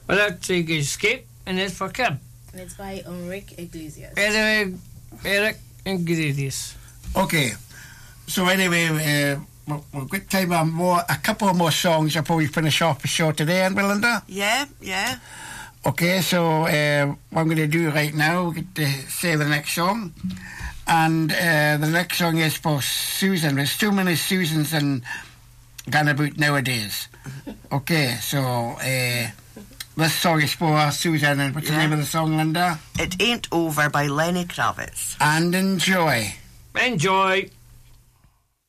Well, that's Escape, and it's for Kim. And it's by Enrique Iglesias. Eric Iglesias. Okay. So anyway, we've got time a couple more songs before we finish off the show today, and Belinda? Yeah. Okay, so what I'm going to do right now, we get to say the next song. And the next song is for Susan. There's too many Susans and gone about nowadays. Okay, so this song is for Susan. And what's the name of the song, Linda? It Ain't Over by Lenny Kravitz. And enjoy. Enjoy.